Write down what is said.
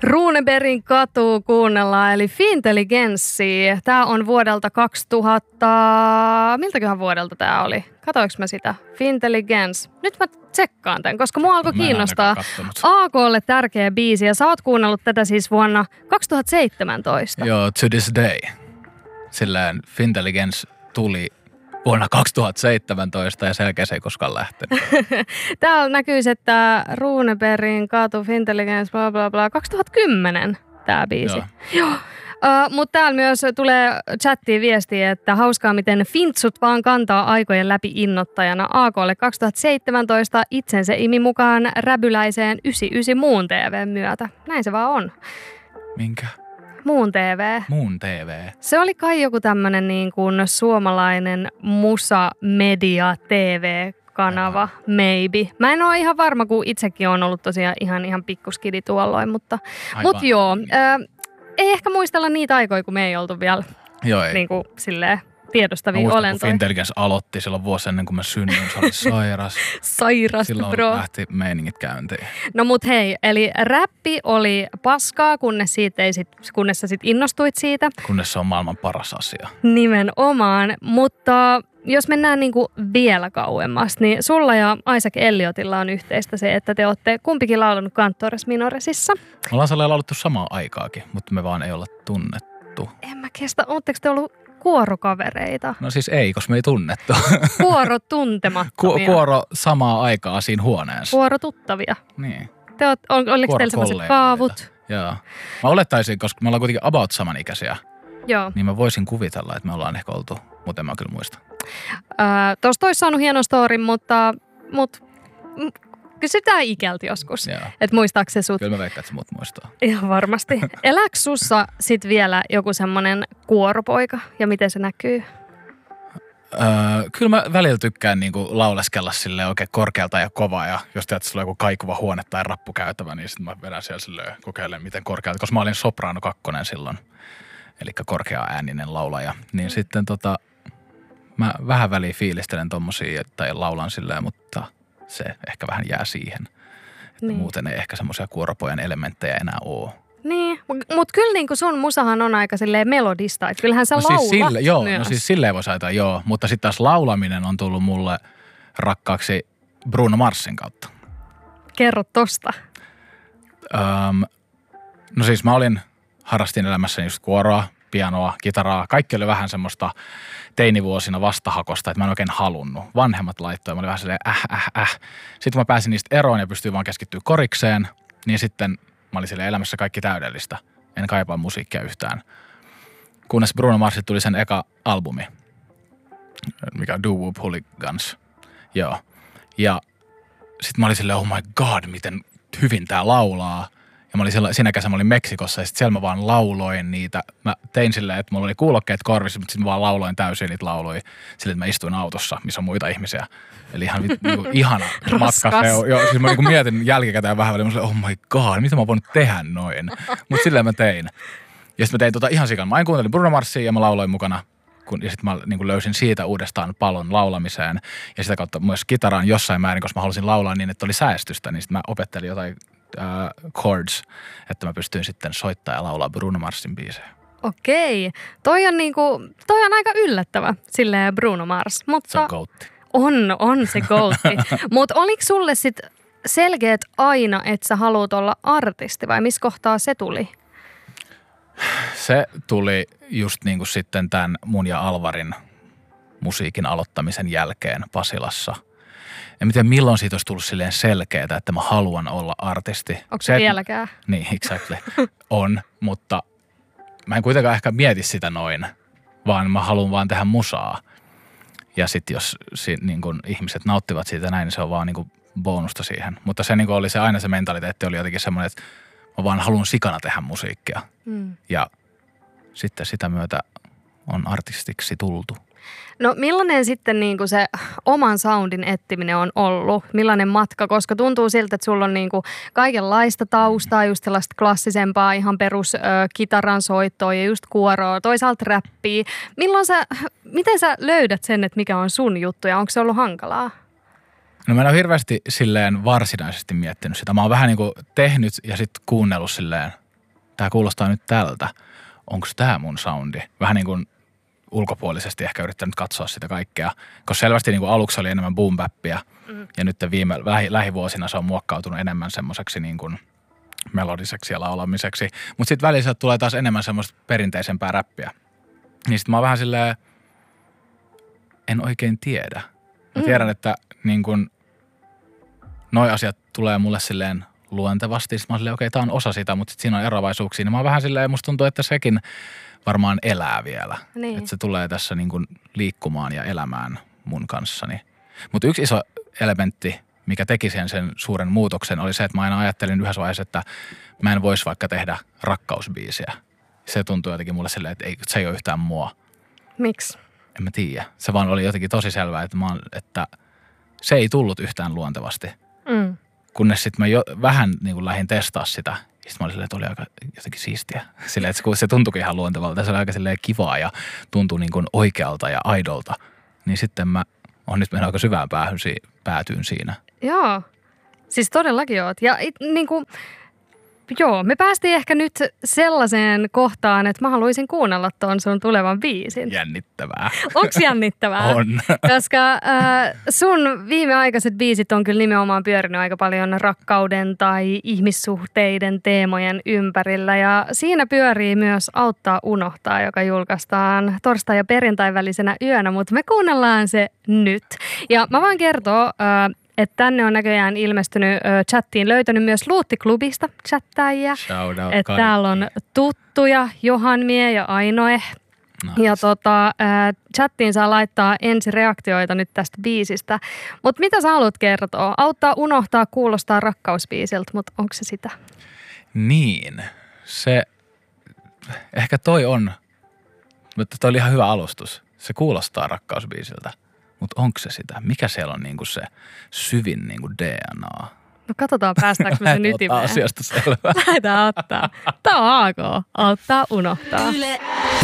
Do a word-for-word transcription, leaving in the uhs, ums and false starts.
Runebergin katu kuunnellaan, eli Fintelligenssi. Tämä on vuodelta kaksituhatta... Miltäköhän vuodelta tämä oli? Katoinko mä sitä? Fintelligence. Nyt mä tsekkaan tämän, koska mua alkoi kiinnostaa A K:lle tärkeä biisi. Ja sä oot kuunnellut tätä siis vuonna kaksituhattaseitsemäntoista. Joo, To This Day. Silleen Fintelligence tuli vuonna kaksituhattaseitsemäntoista ja sen jälkeen se ei koskaan lähtenyt. Täällä näkyisi, että Runebergin katu, Fintelligence, bla bla bla, kaksituhattakymmenen tämä biisi. Joo. Joo. Uh, mutta täällä myös tulee chattiin viestiä, että hauskaa miten fintsut vaan kantaa aikojen läpi innoittajana. A K:lle kaksituhattaseitsemäntoista itsensä imi mukaan räbyläiseen yhdeksänkymmentäyhdeksän Muun T V:n myötä. Näin se vaan on. Minkä? Muun T V. Muun T V. Se oli kai joku tämmönen niin kuin suomalainen musa-media T V-kanava, maybe. Mä en ole ihan varma, kun itsekin on ollut tosiaan ihan, ihan pikkuskidi tuolloin, mutta mut joo. Äh, ei ehkä muistella niitä aikoja, kun me ei oltu vielä joo, ei. Niin kuin silleen tiedostavia muistan, olentoja. Kun Fintelligence aloitti silloin vuosi ennen kuin mä synnyin, se oli sairas. Sairas, silloin bro. lähti meiningit käyntiin. No mut hei, eli räppi oli paskaa, kunnes, siitä ei sit, kunnes sä sit innostuit siitä. Kunnes se on maailman paras asia. Nimenomaan, mutta jos mennään niinku vielä kauemmas, niin sulla ja Isaac Elliotilla on yhteistä se, että te olette kumpikin laulanut Cantores Minoresissa. Me ollaan sellainen laulettu samaa aikaakin, mutta me vaan ei olla tunnettu. En mä kestä, ootteko te ollut kuorokavereita? No siis ei, koska me ei tunnettu. Kuoro tuntemattomia. Ku, kuoro samaa aikaa siinä huoneessa. Kuoro tuttavia. Niin. Te oot, ol, oliko teillä sellaiset kaavut? Joo. Mä olettaisin, koska me ollaan kuitenkin about samanikäisiä. Joo. Niin mä voisin kuvitella, että me ollaan ehkä oltu, mutta en mä kyllä muista. Öö, Tuosta olisi saanut hienon storin, mutta, mutta kysytään ikälti joskus, että muistaako se sut. Kyllä mä veikkaan, että se mut muistaa. Ihan varmasti. Elääkö sussa sit vielä joku semmoinen kuoropoika ja miten se näkyy? Öö, kyllä mä välillä tykkään niinku lauleskella silleen oikein korkealta ja kovaa ja jos teet, että sulla on joku kaikuva huone tai rappukäytävä, niin sitten mä vedän siellä silleen kokeilemaan miten korkealta, koska mä olin sopraano kakkonen silloin, eli korkea ääninen laulaja, niin mm. sitten tota, mä vähän väliin fiilistelen tommosia tai laulan silleen, mutta se ehkä vähän jää siihen, että niin. Muuten ei ehkä semmoisia kuoropojan elementtejä enää ole. Niin, mutta kyllä niin sun musahan on aika silleen melodista, että kyllähän sä no laulat siis sille, joo, myös. No siis silleen voisi ajatella, joo, mutta sitten taas laulaminen on tullut mulle rakkaaksi Bruno Marsin kautta. Kerro tosta. Öm, no siis mä olin, harrastin elämässäni just kuoroa, pianoa, kitaraa, kaikki oli vähän semmoista teinivuosina vastahakosta, että mä en oikein halunnut. Vanhemmat laittoi, mä olin vähän silleen äh, äh, äh. Sitten kun mä pääsin niistä eroon ja pystyin vaan keskittyä korikseen, niin sitten mä olin silleen elämässä kaikki täydellistä. En kaipaa musiikkia yhtään. Kunnes Bruno Marsilta tuli sen eka albumi, mikä on Do Whoop Hooligans. Joo. Ja sitten mä olin silleen, oh my god, miten hyvin tää laulaa. Ja mä olin siellä, siinä kesänä mä olin Meksikossa ja sitten siellä mä vaan lauloin niitä. Mä tein silleen, että mulla oli kuulokkeet korvissa, mutta sitten mä vaan lauloin täysin niitä lauloja silleen, että mä istuin autossa, missä on muita ihmisiä. Eli ihan niinku, ihana matka. Joo, siis mä niinku mietin jälkikäteen vähän väliin, mä olin, oh my god, mitä mä oon voinut tehdä noin. Mutta silleen mä tein. Ja sitten mä tein tota ihan sikan. Mä aina kuuntelin Bruno Marsia ja mä lauloin mukana. Kun, ja sitten mä niin löysin siitä uudestaan palon laulamiseen. Ja sitä kautta myös kitaraan jossain määrin, koska mä halusin laulaa niin, että oli säästystä. Niin sitten mä opettelin jotain Uh, chords, että mä pystyin sitten soittaa ja laulaa Bruno Marsin biisejä. Okei. Toi on, niinku, toi on aika yllättävä, silleen Bruno Mars. Mutta se on goatti. On, on se goatti. Mutta oliko sulle sitten selkeät aina, että sä haluat olla artisti vai missä kohtaa se tuli? Se tuli just niin kuin sitten tämän mun ja Alvarin musiikin aloittamisen jälkeen Pasilassa. En tiedä, milloin siitä olisi tullut silleen selkeää, että mä haluan olla artisti. Onko se vieläkään? Niin, exactly. On, mutta mä en kuitenkaan ehkä mieti sitä noin, vaan mä haluan vaan tehdä musaa. Ja sitten jos si, niin kun ihmiset nauttivat siitä näin, niin se on vaan niin kun bonusta siihen. Mutta se niin kun oli se aina se mentaliteetti oli jotenkin semmoinen, että mä vaan haluan sikana tehdä musiikkia. Mm. Ja sitten sitä myötä on artistiksi tultu. No millainen sitten niin kuin se oman soundin etsiminen on ollut? Millainen matka? Koska tuntuu siltä, että sulla on niin kuin kaikenlaista taustaa, just sellaista klassisempaa, ihan perus ö, kitaran soittoa ja just kuoroa, toisaalta räppiä. Milloin sä, miten sä löydät sen, että mikä on sun juttu ja onko se ollut hankalaa? No mä en ole hirveästi silleen varsinaisesti miettinyt sitä. Mä oon vähän niin kuin tehnyt ja sitten kuunnellut silleen tää kuulostaa nyt tältä. Onko tää mun soundi? Vähän niin kuin ulkopuolisesti ehkä yrittänyt katsoa sitä kaikkea. Koska selvästi niin kuin aluksi oli enemmän boom bappia mm. ja nyt viime lähi, lähivuosina se on muokkautunut enemmän semmoiseksi niin kuin melodiseksi ja laulamiseksi. Mutta sitten välissä tulee taas enemmän semmoista perinteisempää räppiä. Niin sitten mä oon vähän silleen, en oikein tiedä. Mä tiedän, mm. että niin kun noi asiat tulee mulle silleen luontevasti. Sitten mä oon silleen, okei, tää on osa sitä, mutta sitten siinä on eroavaisuuksia. Niin mä oon vähän silleen, musta tuntuu, että sekin varmaan elää vielä. Niin. Että se tulee tässä niin kun liikkumaan ja elämään mun kanssani. Mutta yksi iso elementti, mikä teki sen, sen suuren muutoksen, oli se, että mä aina ajattelin yhdessä vaiheessa, että mä en voisi vaikka tehdä rakkausbiisiä. Se tuntuu jotenkin mulle silleen, että ei, se ei ole yhtään mua. Miksi? En mä tiedä. Se vaan oli jotenkin tosi selvää, että, mä, että se ei tullut yhtään luontevasti. Mm. Kunnes sitten mä jo vähän niin kuin lähdin testaa sitä. Sitten mä olin silleen, että oli aika jotenkin siistiä. Silleen, että se tuntuikin ihan luontevalta. Se oli aika silleen kivaa ja tuntui niin kuin oikealta ja aidolta. Niin sitten mä oon nyt mennyt aika syvään päähyn, päätyyn siinä. Joo. Siis todellakin oot. Ja it, niin kuin, joo, me päästiin ehkä nyt sellaiseen kohtaan, että mä haluaisin kuunnella ton sun tulevan biisin. Jännittävää. Onks jännittävää? On. Koska äh, sun viimeaikaiset biisit on kyllä nimenomaan pyörinyt aika paljon rakkauden tai ihmissuhteiden teemojen ympärillä. Ja siinä pyörii myös Auttaa unohtaa, joka julkaistaan torstai- ja perjantai välisenä yönä, mutta me kuunnellaan se nyt. Ja mä vaan kertoo, äh, että tänne on näköjään ilmestynyt ö, chattiin, löytänyt myös Luutti-klubista chattaajia. Että täällä on tuttuja, Johanmie ja Ainoe. Nice. Ja tota, ö, chattiin saa laittaa ensireaktioita nyt tästä biisistä. Mutta mitä sä haluat kertoa? Auttaa unohtaa kuulostaa rakkausbiisiltä, mutta onko se sitä? Niin, se, ehkä toi on, mutta toi oli ihan hyvä alustus. Se kuulostaa rakkausbiisiltä. Mutta onko se sitä? Mikä siellä on niinku se syvin niinku D N A? No katsotaan, päästäänkö me sen ytimeen. Lähdetään asiasta selvää. Lähdetään ottaa. Tämä on A K. Auttaa unohtaa. Yle